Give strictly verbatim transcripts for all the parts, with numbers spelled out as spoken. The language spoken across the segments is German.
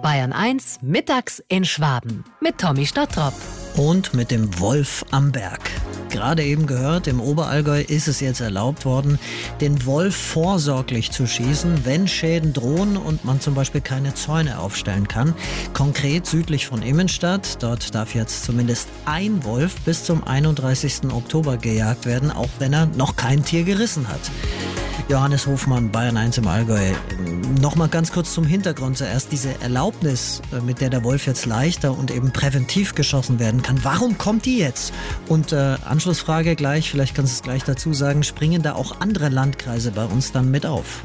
Bayern eins, mittags in Schwaben mit Tommy Stottrop. Und mit dem Wolf am Berg. Gerade eben gehört, im Oberallgäu ist es jetzt erlaubt worden, den Wolf vorsorglich zu schießen, wenn Schäden drohen und man zum Beispiel keine Zäune aufstellen kann. Konkret südlich von Immenstadt. Dort darf jetzt zumindest ein Wolf bis zum einunddreißigsten Oktober gejagt werden, auch wenn er noch kein Tier gerissen hat. Johannes Hofmann, Bayern eins im Allgäu. Nochmal ganz kurz zum Hintergrund zuerst. Diese Erlaubnis, mit der der Wolf jetzt leichter und eben präventiv geschossen werden kann. Warum kommt die jetzt? Und äh, Anschlussfrage gleich, vielleicht kannst du es gleich dazu sagen, springen da auch andere Landkreise bei uns dann mit auf?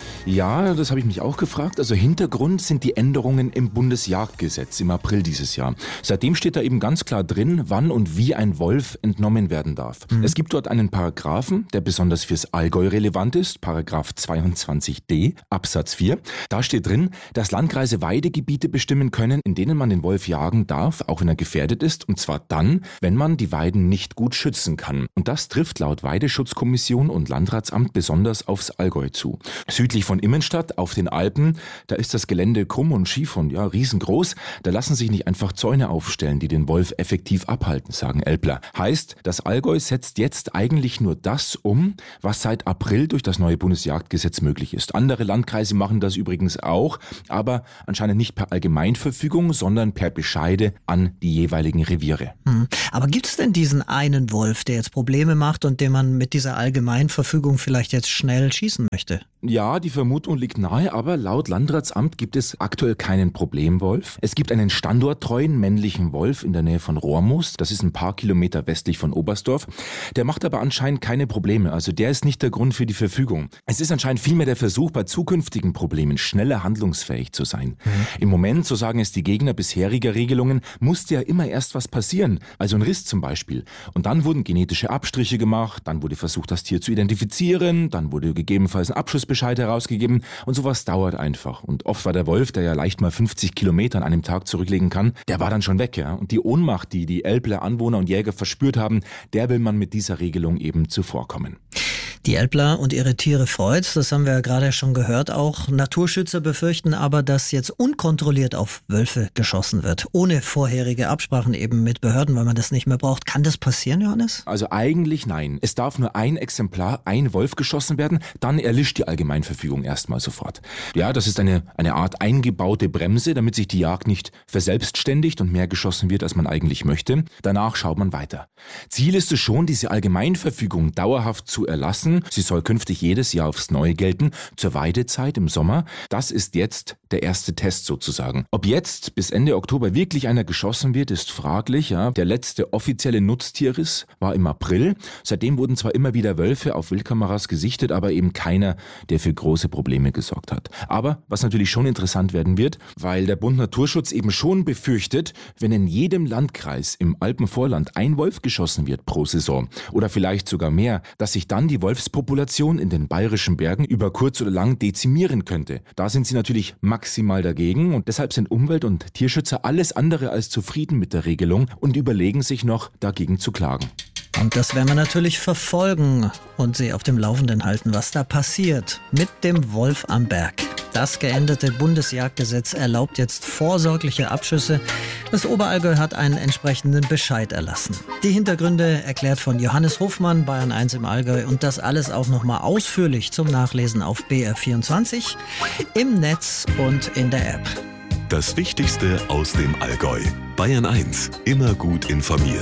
Ja, das habe ich mich auch gefragt. Also Hintergrund sind die Änderungen im Bundesjagdgesetz im April dieses Jahr. Seitdem steht da eben ganz klar drin, wann und wie ein Wolf entnommen werden darf. Mhm. Es gibt dort einen Paragraphen, der besonders fürs Allgäu relevant ist, Paragraph zweiundzwanzig d Absatz vier. Da steht drin, dass Landkreise Weidegebiete bestimmen können, in denen man den Wolf jagen darf, auch wenn er gefährdet ist, und zwar dann, wenn man die Weiden nicht gut schützen kann. Und das trifft laut Weideschutzkommission und Landratsamt besonders aufs Allgäu zu. Südlich von Von Immenstadt auf den Alpen, da ist das Gelände krumm und schief und ja, riesengroß. Da lassen sich nicht einfach Zäune aufstellen, die den Wolf effektiv abhalten, sagen Älpler. Heißt, das Allgäu setzt jetzt eigentlich nur das um, was seit April durch das neue Bundesjagdgesetz möglich ist. Andere Landkreise machen das übrigens auch, aber anscheinend nicht per Allgemeinverfügung, sondern per Bescheide an die jeweiligen Reviere. Hm. Aber gibt es denn diesen einen Wolf, der jetzt Probleme macht und den man mit dieser Allgemeinverfügung vielleicht jetzt schnell schießen möchte? Ja, die Vermutung liegt nahe, aber laut Landratsamt gibt es aktuell keinen Problemwolf. Es gibt einen standorttreuen männlichen Wolf in der Nähe von Rohrmoos. Das ist ein paar Kilometer westlich von Oberstdorf. Der macht aber anscheinend keine Probleme. Also der ist nicht der Grund für die Verfügung. Es ist anscheinend vielmehr der Versuch, bei zukünftigen Problemen schneller handlungsfähig zu sein. Mhm. Im Moment, so sagen es die Gegner bisheriger Regelungen, musste ja immer erst was passieren. Also ein Riss zum Beispiel. Und dann wurden genetische Abstriche gemacht, dann wurde versucht, das Tier zu identifizieren, dann wurde gegebenenfalls ein Abschussbescheid herausgegeben und sowas dauert einfach. Und oft war der Wolf, der ja leicht mal fünfzig Kilometer an einem Tag zurücklegen kann, der war dann schon weg. Ja? Und die Ohnmacht, die die Älpler Anwohner und Jäger verspürt haben, der will man mit dieser Regelung eben zuvorkommen. Die Älpler und ihre Tiere freut's, das haben wir ja gerade schon gehört auch. Naturschützer befürchten aber, dass jetzt unkontrolliert auf Wölfe geschossen wird, ohne vorherige Absprachen eben mit Behörden, weil man das nicht mehr braucht. Kann das passieren, Johannes? Also eigentlich nein. Es darf nur ein Exemplar, ein Wolf geschossen werden, dann erlischt die Allgemeinverfügung erstmal sofort. Ja, das ist eine, eine Art eingebaute Bremse, damit sich die Jagd nicht verselbstständigt und mehr geschossen wird, als man eigentlich möchte. Danach schaut man weiter. Ziel ist es schon, diese Allgemeinverfügung dauerhaft zu erlassen. Sie soll künftig jedes Jahr aufs Neue gelten, zur Weidezeit im Sommer. Das ist jetzt der erste Test sozusagen. Ob jetzt bis Ende Oktober wirklich einer geschossen wird, ist fraglich. Ja. Der letzte offizielle Nutztierriss war im April. Seitdem wurden zwar immer wieder Wölfe auf Wildkameras gesichtet, aber eben keiner, der für große Probleme gesorgt hat. Aber was natürlich schon interessant werden wird, weil der Bund Naturschutz eben schon befürchtet, wenn in jedem Landkreis im Alpenvorland ein Wolf geschossen wird pro Saison oder vielleicht sogar mehr, dass sich dann die Wolfspopulation in den bayerischen Bergen über kurz oder lang dezimieren könnte. Da sind sie natürlich maximal dagegen und deshalb sind Umwelt- und Tierschützer alles andere als zufrieden mit der Regelung und überlegen sich noch, dagegen zu klagen. Und das werden wir natürlich verfolgen und Sie auf dem Laufenden halten, was da passiert mit dem Wolf am Berg. Das geänderte Bundesjagdgesetz erlaubt jetzt vorsorgliche Abschüsse. Das Oberallgäu hat einen entsprechenden Bescheid erlassen. Die Hintergründe erklärt von Johannes Hofmann, Bayern eins im Allgäu. Und das alles auch nochmal ausführlich zum Nachlesen auf B R vierundzwanzig, im Netz und in der App. Das Wichtigste aus dem Allgäu. Bayern eins, immer gut informiert.